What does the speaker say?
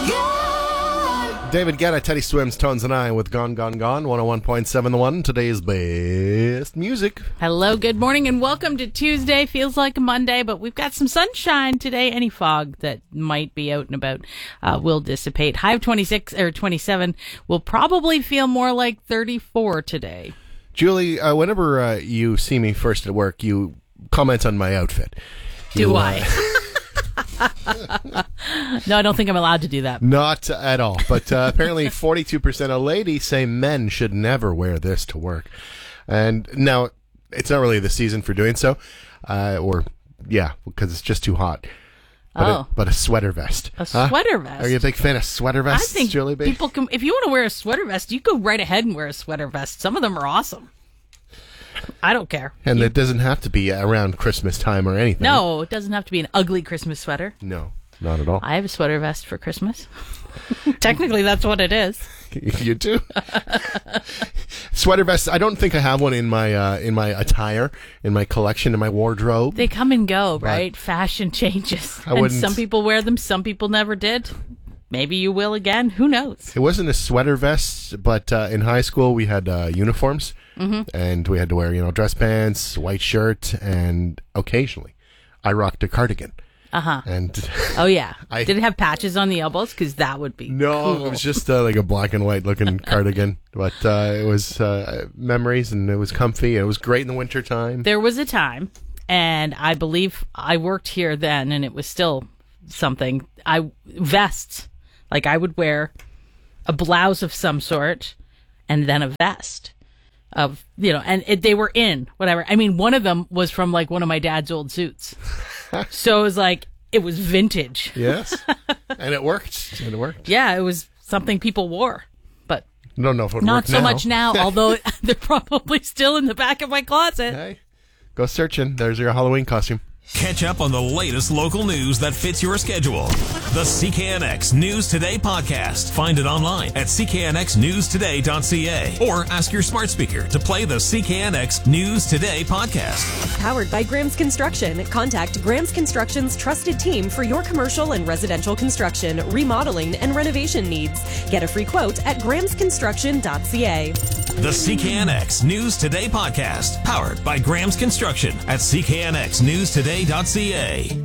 David Guetta, Teddy Swims, Tones and I with Gone, Gone, Gone, 101.7 The One, today's best music. Hello, good morning, and welcome to Tuesday. Feels like a Monday, but we've got some sunshine today. Any fog that might be out and about will dissipate. High of 26 or 27 will probably feel more like 34 today. Julie, whenever you see me first at work, you comment on my outfit. Do I? No, I don't think I'm allowed to do that. Not at all. But apparently 42% of ladies say men should never wear this to work. And now, it's not really the season for doing so. Because it's just too hot. But a sweater vest. A sweater vest? Are you a big fan of sweater vests, I think Julie B? people can, if you want to wear a sweater vest, you go right ahead and wear a sweater vest. Some of them are awesome. I don't care. And it doesn't have to be around Christmas time or anything. No, it doesn't have to be an ugly Christmas sweater. No, not at all. I have a sweater vest for Christmas. Technically, that's what it is. You do? Sweater vests. I don't think I have one in my attire, in my collection, in my wardrobe. They come and go, right? Fashion changes. And some people wear them, some people never did. Maybe you will again. Who knows? It wasn't a sweater vest, but in high school we had uniforms. Mm-hmm. And we had to wear, dress pants, white shirt, and occasionally I rocked a cardigan. Uh-huh. And oh, yeah. Did it have patches on the elbows? Because that would be cool. It was just like a black and white looking cardigan. But it was memories, and it was comfy. It was great in the wintertime. There was a time, and I believe I worked here then, and it was still something. Vests. Like I would wear a blouse of some sort and then a vest. They were in whatever. I mean, one of them was from like one of my dad's old suits. So it was like, it was vintage. Yes. And it worked. Yeah, it was something people wore, but I don't know if it would not work so much now, although they're probably still in the back of my closet. Hey, go searching. There's your Halloween costume. Catch up on the latest local news that fits your schedule. The CKNX News Today podcast. Find it online at cknxnewstoday.ca or ask your smart speaker to play the CKNX News Today podcast. Powered by Graham's Construction. Contact Graham's Construction's trusted team for your commercial and residential construction, remodeling, and renovation needs. Get a free quote at grahamsconstruction.ca. The CKNX News Today podcast. Powered by Graham's Construction at cknxnewstoday.ca.